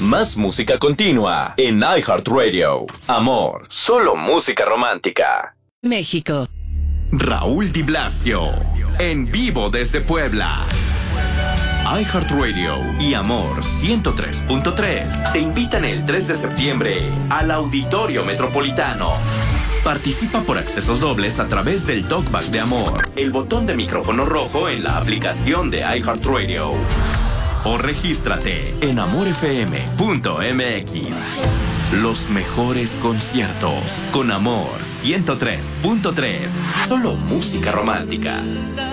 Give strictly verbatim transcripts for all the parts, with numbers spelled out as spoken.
Más música continua en iHeartRadio. Amor, solo música romántica. México. Raúl Di Blasio, en vivo desde Puebla. iHeartRadio y Amor ciento tres punto tres te invitan el tres de septiembre al Auditorio Metropolitano. Participa por accesos dobles a través del Talkback de Amor, el botón de micrófono rojo en la aplicación de iHeartRadio. O regístrate en amor f m punto m x. Los mejores conciertos con Amor ciento tres punto tres. Solo música romántica.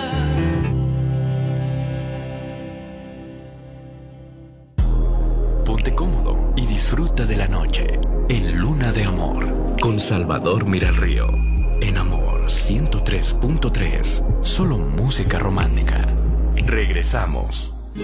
Ponte cómodo y disfruta de la noche en Luna de Amor con Salvador Miralrío. En Amor ciento tres punto tres. Solo música romántica. Regresamos.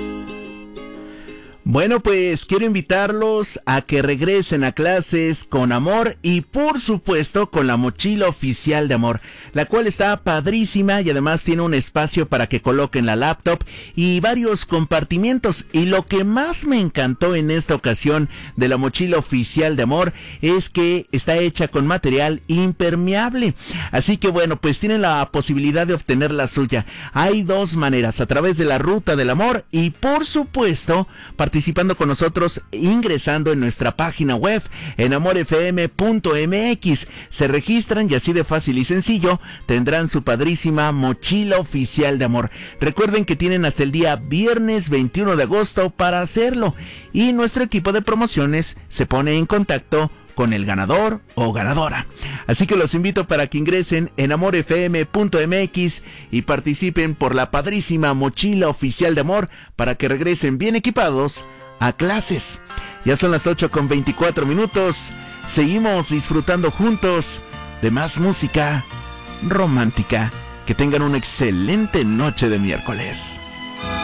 Bueno, pues quiero invitarlos a que regresen a clases con Amor y por supuesto con la mochila oficial de Amor, la cual está padrísima y además tiene un espacio para que coloquen la laptop y varios compartimientos. Y lo que más me encantó en esta ocasión de la mochila oficial de Amor es que está hecha con material impermeable. Así que bueno, pues tienen la posibilidad de obtener la suya. Hay dos maneras, a través de la Ruta del Amor y por supuesto participando con nosotros ingresando en nuestra página web en amor f m punto m x. Se registran y así de fácil y sencillo tendrán su padrísima mochila oficial de Amor. Recuerden que tienen hasta el día viernes veintiuno de agosto para hacerlo y nuestro equipo de promociones se pone en contacto con el ganador o ganadora. Así que los invito para que ingresen en amor f m punto m x y participen por la padrísima mochila oficial de Amor para que regresen bien equipados a clases. Ya son las ocho con veinticuatro minutos. Seguimos disfrutando juntos de más música romántica. Que tengan una excelente noche de miércoles.